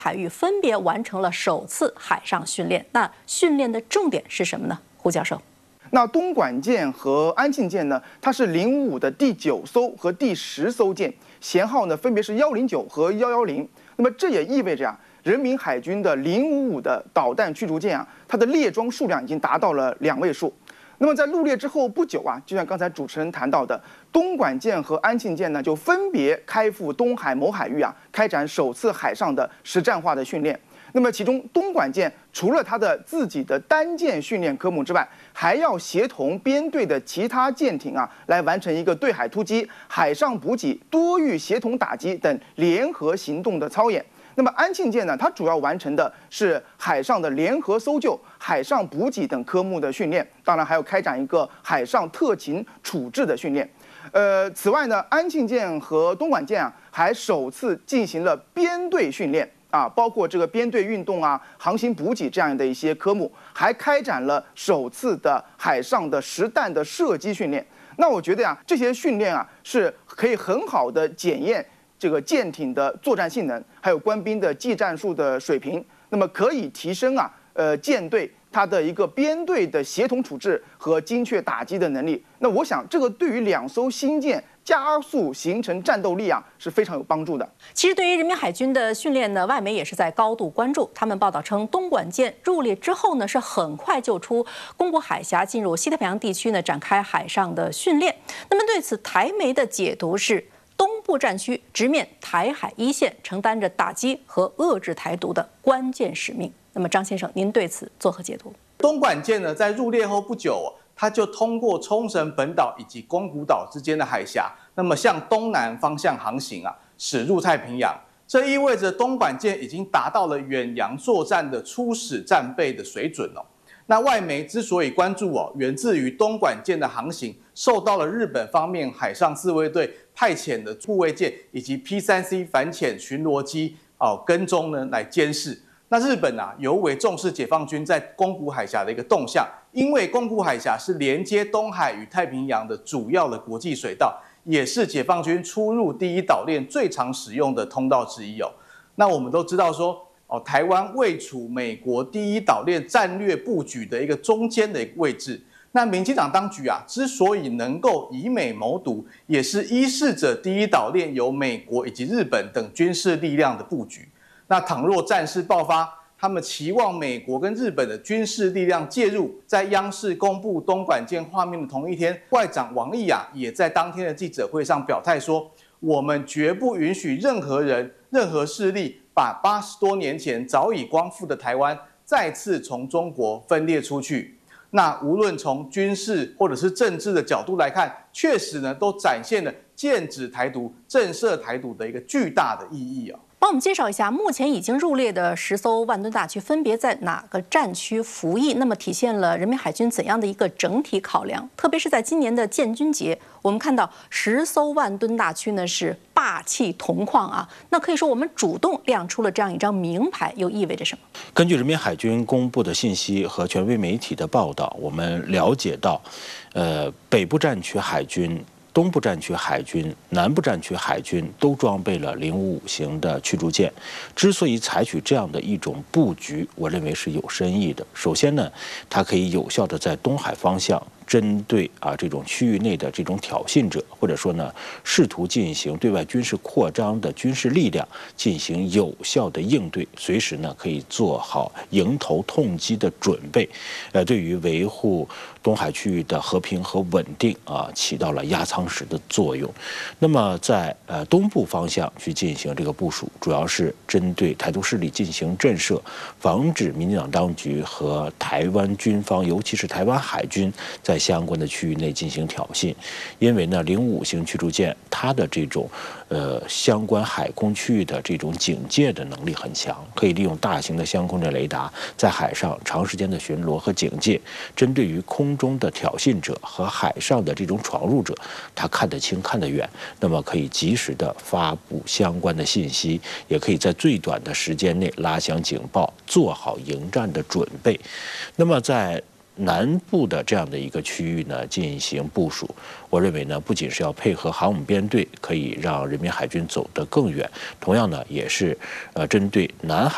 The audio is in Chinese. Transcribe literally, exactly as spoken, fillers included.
海域分别完成了首次海上训练。那训练的重点是什么呢？胡教授， 那东莞舰和安庆舰呢，它是零五五的第九艘和第十艘舰，舷号呢分别是幺零九和幺幺零。那么这也意味着啊，人民海军的零五五的导弹驱逐舰啊，它的列装数量已经达到了两位数。那么在入列之后不久啊，就像刚才主持人谈到的，东莞舰和安庆舰呢就分别开赴东海某海域啊，开展首次海上的实战化的训练。那么其中东莞舰除了它的自己的单舰训练科目之外，还要协同编队的其他舰艇啊，来完成一个对海突击、海上补给、多域协同打击等联合行动的操演。那么安庆舰呢，它主要完成的是海上的联合搜救、海上补给等科目的训练，当然还要开展一个海上特勤处置的训练。呃，此外呢，安庆舰和东莞舰啊，还首次进行了编队训练啊，包括这个编队运动啊、航行补给这样的一些科目，还开展了首次的海上的实弹的射击训练。那我觉得呀、啊，这些训练啊，是可以很好的检验这个舰艇的作战性能，还有官兵的技战术的水平，那么可以提升啊，呃，舰队它的一个编队的协同处置和精确打击的能力。那我想，这个对于两艘新舰加速形成战斗力啊，是非常有帮助的。 其实，对于人民海军的训练呢，外媒也是在高度关注。他们报道称，东莞舰入列之后呢，是很快就出宫古海峡，进入西太平洋地区呢，展开海上的训练。那么对此，台媒的解读是，东部战区直面台海一线，承担着打击和遏制台独的关键使命。那么，张先生，您对此作何解读？ 东莞舰呢，在入列后不久，它就通过冲绳本岛以及宫古岛之间的海峡，那么向东南方向航行啊，驶入太平洋。这意味着东莞舰已经达到了远洋作战的初始战备的水准哦。那外媒之所以关注哦，源自于东莞舰的航行受到了日本方面海上自卫队派遣的护卫舰以及 P 三 C 反潜巡逻机哦跟踪呢来监视。那日本啊尤为重视解放军在宫古海峡的一个动向，因为宫古海峡是连接东海与太平洋的主要的国际水道，也是解放军出入第一岛链最常使用的通道之一哦。那我们都知道说。哦，台湾位处美国第一岛链战略布局的一个中间的一个位置。那民进党当局啊，之所以能够以美谋独，也是依恃着第一岛链由美国以及日本等军事力量的布局。那倘若战事爆发，他们期望美国跟日本的军事力量介入。在央视公布东莞舰画面的同一天，外长王毅啊，也在当天的记者会上表态说，我们绝不允许任何人、任何势力。把八十多年前早已光复的台湾再次从中国分裂出去，那无论从军事或者是政治的角度来看，确实呢都展现了剑指台独、震慑台独的一个巨大的意义啊。 帮我们介绍一下，目前已经入列的十艘万吨大驱分别在哪个战区服役？那么体现了人民海军怎样的一个整体考量？特别是在今年的建军节，我们看到十艘万吨大驱呢是霸气铜矿啊，那可以说我们主动亮出了这样一张名牌，又意味着什么？ 根据人民海军公布的信息和权威媒体的报道，我们了解到，呃，北部战区海军。东部战区海军、南部战区海军都装备了零五五型的驱逐舰。之所以采取这样的一种布局，我认为是有深意的。首先呢，它可以有效地在东海方向针对啊这种区域内的这种挑衅者，或者说呢试图进行对外军事扩张的军事力量进行有效的应对，随时呢可以做好迎头痛击的准备。呃，对于维护东海区域的和平和稳定啊，起到了压舱石的作用。那么在呃东部方向去进行这个部署，主要是针对台独势力进行震慑，防止民进党当局和台湾军方，尤其是台湾海军在相关的区域内进行挑衅。因为呢，零五型驱逐舰它的这种呃相关海空区域的这种警戒的能力很强，可以利用大型的相控阵雷达在海上长时间的巡逻和警戒，针对于空中的挑衅者和海上的这种闯入者，他看得清看得远，那么可以及时的发布相关的信息，也可以在最短的时间内拉响警报，做好迎战的准备。那么在南部的这样的一个区域呢进行部署，我认为呢不仅是要配合航母编队，可以让人民海军走得更远，同样呢也是呃针对南海